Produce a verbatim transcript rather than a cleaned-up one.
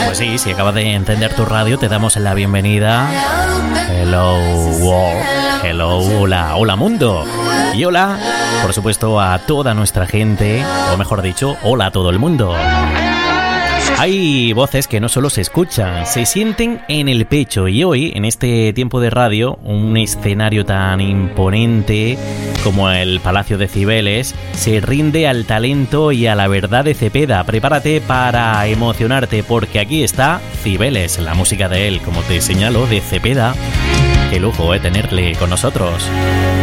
Pues sí, si acabas de encender tu radio, te damos la bienvenida. Hello world, hello, hola, hola mundo. Y hola, por supuesto, a toda nuestra gente, o mejor dicho, hola a todo el mundo. Hay voces que no solo se escuchan, se sienten en el pecho, y hoy, en este tiempo de radio, un escenario tan imponente como el Palacio de Cibeles se rinde al talento y a la verdad de Cepeda. Prepárate para emocionarte, porque aquí está Cibeles, la música de él, como te señalo, de Cepeda. Qué lujo, eh, tenerle con nosotros.